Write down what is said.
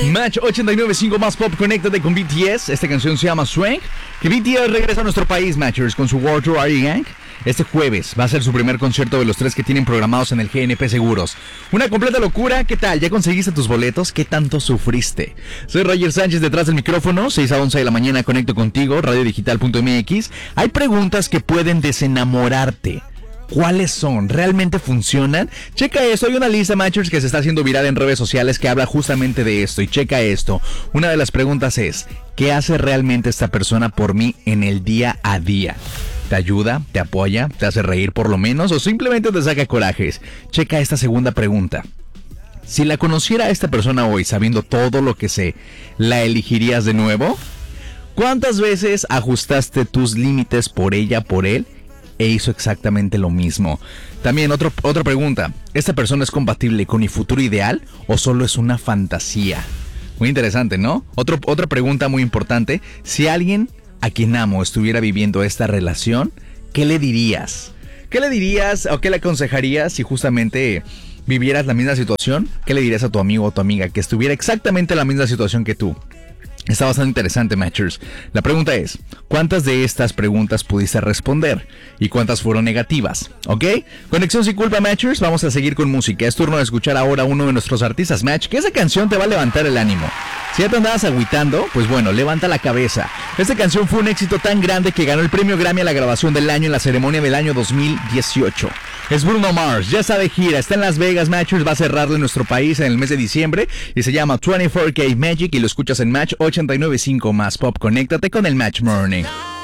Match 89.5 más pop, conéctate con BTS. Esta canción se llama Swing. Que BTS regresa a nuestro país, Matchers, con su World Tour Are You Gang. Este jueves va a ser su primer concierto de los 3 que tienen programados en el GNP Seguros. Una completa locura. ¿Qué tal? ¿Ya conseguiste tus boletos? ¿Qué tanto sufriste? Soy Roger Sánchez detrás del micrófono. 6 a 11 de la mañana conecto contigo. Radiodigital.mx. Hay preguntas que pueden desenamorarte. ¿Cuáles son? ¿Realmente funcionan? Checa esto, hay una lista, Matchers, que se está haciendo viral en redes sociales que habla justamente de esto. Y checa esto, una de las preguntas es, ¿qué hace realmente esta persona por mí en el día a día? ¿Te ayuda? ¿Te apoya? ¿Te hace reír por lo menos? ¿O simplemente te saca corajes? Checa esta segunda pregunta. Si la conociera a esta persona hoy, sabiendo todo lo que sé, ¿la elegirías de nuevo? ¿Cuántas veces ajustaste tus límites por ella, por él? E hizo exactamente lo mismo. También otra pregunta. ¿Esta persona es compatible con mi futuro ideal o solo es una fantasía? Muy interesante, ¿no? Otra pregunta muy importante. Si alguien a quien amo estuviera viviendo esta relación, ¿qué le dirías? ¿Qué le dirías o qué le aconsejarías si justamente vivieras la misma situación? ¿Qué le dirías a tu amigo o tu amiga que estuviera exactamente en la misma situación que tú? Está bastante interesante, Matchers. La pregunta es, ¿cuántas de estas preguntas pudiste responder? ¿Y cuántas fueron negativas? ¿Ok? Conexión sin culpa, Matchers. Vamos a seguir con música. Es turno de escuchar ahora a uno de nuestros artistas, Match, que esa canción te va a levantar el ánimo. Si ya te andabas agüitando, pues bueno, levanta la cabeza. Esta canción fue un éxito tan grande que ganó el premio Grammy a la grabación del año en la ceremonia del año 2018. Es Bruno Mars, ya está de gira, está en Las Vegas, Matchers, va a cerrarle en nuestro país en el mes de diciembre y se llama 24K Magic y lo escuchas en Match 89.5 más pop. Conéctate con el Match Morning.